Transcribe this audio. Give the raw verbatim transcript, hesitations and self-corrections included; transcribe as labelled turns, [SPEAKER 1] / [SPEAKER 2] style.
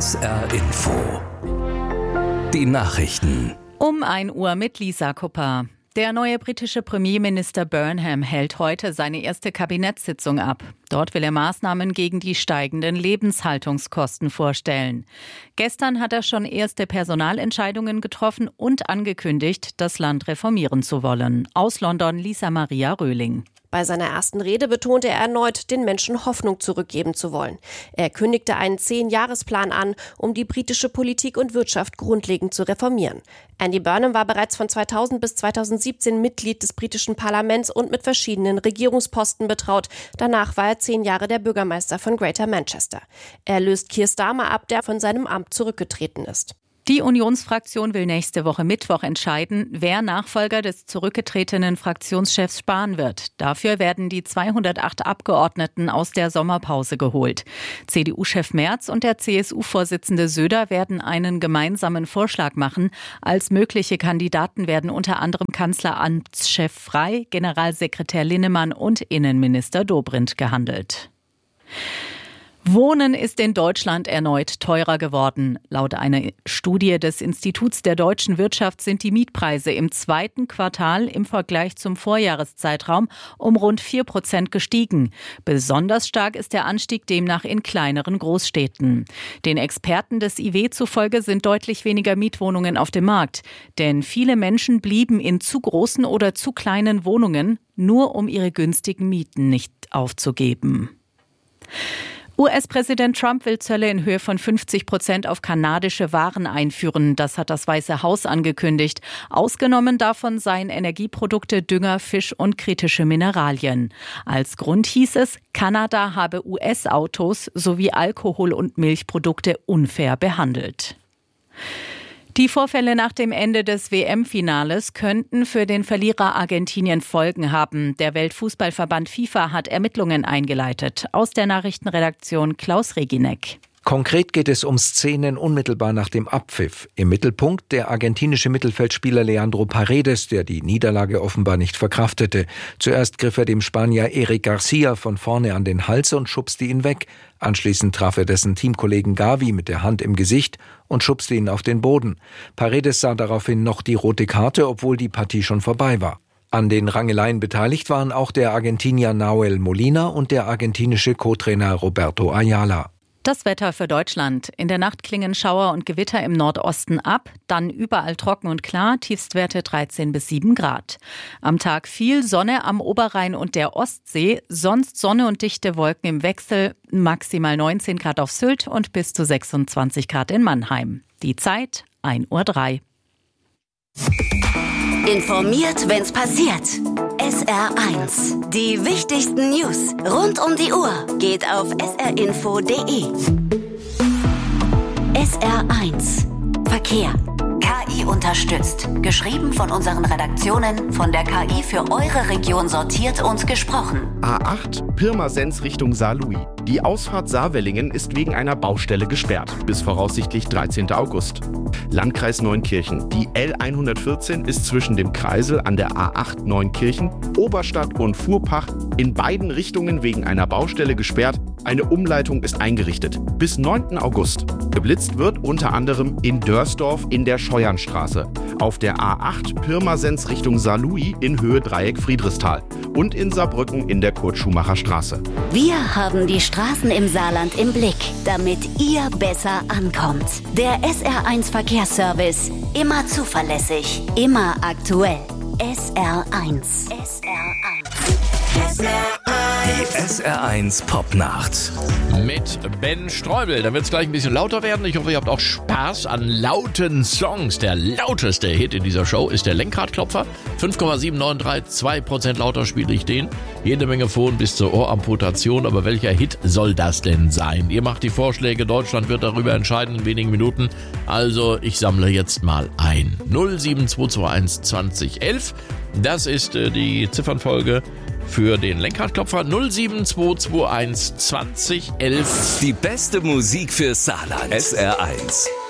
[SPEAKER 1] S R Info. Die Nachrichten.
[SPEAKER 2] Um ein Uhr mit Lisa Kupper. Der neue britische Premierminister Burnham hält heute seine erste Kabinettssitzung ab. Dort will er Maßnahmen gegen die steigenden Lebenshaltungskosten vorstellen. Gestern hat er schon erste Personalentscheidungen getroffen und angekündigt, das Land reformieren zu wollen. Aus London Lisa Maria Röhling.
[SPEAKER 3] Bei seiner ersten Rede betonte er erneut, den Menschen Hoffnung zurückgeben zu wollen. Er kündigte einen Zehn-Jahres-Plan an, um die britische Politik und Wirtschaft grundlegend zu reformieren. Andy Burnham war bereits von zweitausend bis zweitausendsiebzehn Mitglied des britischen Parlaments und mit verschiedenen Regierungsposten betraut. Danach war er zehn Jahre der Bürgermeister von Greater Manchester. Er löst Keir Starmer ab, der von seinem Amt zurückgetreten ist.
[SPEAKER 2] Die Unionsfraktion will nächste Woche Mittwoch entscheiden, wer Nachfolger des zurückgetretenen Fraktionschefs Spahn wird. Dafür werden die zweihundertacht Abgeordneten aus der Sommerpause geholt. C D U-Chef Merz und der C S U-Vorsitzende Söder werden einen gemeinsamen Vorschlag machen. Als mögliche Kandidaten werden unter anderem Kanzleramtschef Frey, Generalsekretär Linnemann und Innenminister Dobrindt gehandelt. Wohnen ist in Deutschland erneut teurer geworden. Laut einer Studie des Instituts der deutschen Wirtschaft sind die Mietpreise im zweiten Quartal im Vergleich zum Vorjahreszeitraum um rund vier Prozent gestiegen. Besonders stark ist der Anstieg demnach in kleineren Großstädten. Den Experten des I W zufolge sind deutlich weniger Mietwohnungen auf dem Markt. Denn viele Menschen blieben in zu großen oder zu kleinen Wohnungen, nur um ihre günstigen Mieten nicht aufzugeben. U S-Präsident Trump will Zölle in Höhe von fünfzig Prozent auf kanadische Waren einführen. Das hat das Weiße Haus angekündigt. Ausgenommen davon seien Energieprodukte, Dünger, Fisch und kritische Mineralien. Als Grund hieß es, Kanada habe U S-Autos sowie Alkohol- und Milchprodukte unfair behandelt. Die Vorfälle nach dem Ende des W M-Finales könnten für den Verlierer Argentinien Folgen haben. Der Weltfußballverband FIFA hat Ermittlungen eingeleitet. Aus der Nachrichtenredaktion Klaus Regineck.
[SPEAKER 4] Konkret geht es um Szenen unmittelbar nach dem Abpfiff. Im Mittelpunkt der argentinische Mittelfeldspieler Leandro Paredes, der die Niederlage offenbar nicht verkraftete. Zuerst griff er dem Spanier Eric Garcia von vorne an den Hals und schubste ihn weg. Anschließend traf er dessen Teamkollegen Gavi mit der Hand im Gesicht und schubste ihn auf den Boden. Paredes sah daraufhin noch die rote Karte, obwohl die Partie schon vorbei war. An den Rangeleien beteiligt waren auch der Argentinier Nahuel Molina und der argentinische Co-Trainer Roberto Ayala.
[SPEAKER 2] Das Wetter für Deutschland. In der Nacht klingen Schauer und Gewitter im Nordosten ab, dann überall trocken und klar, Tiefstwerte dreizehn bis sieben Grad. Am Tag viel Sonne am Oberrhein und der Ostsee, sonst Sonne und dichte Wolken im Wechsel, maximal neunzehn Grad auf Sylt und bis zu sechsundzwanzig Grad in Mannheim. Die Zeit ein Uhr drei.
[SPEAKER 5] Informiert, wenn's passiert. S R eins. Die wichtigsten News rund um die Uhr geht auf s r info punkt d e. S R eins. Verkehr. K I unterstützt. Geschrieben von unseren Redaktionen, von der K I für eure Region sortiert und gesprochen.
[SPEAKER 6] A acht, Pirmasens Richtung Saarlouis. Die Ausfahrt Saarwellingen ist wegen einer Baustelle gesperrt, bis voraussichtlich dreizehnten August. Landkreis Neunkirchen. Die L hundertvierzehn ist zwischen dem Kreisel an der A acht Neunkirchen, Oberstadt und Fuhrpach in beiden Richtungen wegen einer Baustelle gesperrt. Eine Umleitung ist eingerichtet. Bis neunten August. Geblitzt wird unter anderem in Dörsdorf in der Scheuernstraße, auf der A acht Pirmasens Richtung Saarlouis in Höhe Dreieck Friedrichsthal und in Saarbrücken in der Kurt-Schumacher-Straße.
[SPEAKER 5] Wir haben die Straßen im Saarland im Blick, damit ihr besser ankommt. Der S R eins Verkehrsservice. Immer zuverlässig, immer aktuell. S R eins. S R eins.
[SPEAKER 1] S R eins. Die S R eins Popnacht.
[SPEAKER 7] Mit Ben Streubel. Dann wird es gleich ein bisschen lauter werden. Ich hoffe, ihr habt auch Spaß an lauten Songs. Der lauteste Hit in dieser Show ist der Lenkradklopfer. fünf Komma sieben neun drei, zwei Prozent lauter spiele ich den. Jede Menge Phon bis zur Ohramputation. Aber welcher Hit soll das denn sein? Ihr macht die Vorschläge. Deutschland wird darüber entscheiden in wenigen Minuten. Also ich sammle jetzt mal ein. null sieben zwei zwei eins zwanzig elf. Das ist äh, die Ziffernfolge für den Lenkradklopfer. null sieben zwei zwei eins zwanzig elf.
[SPEAKER 1] Die beste Musik für Saarland. S R eins.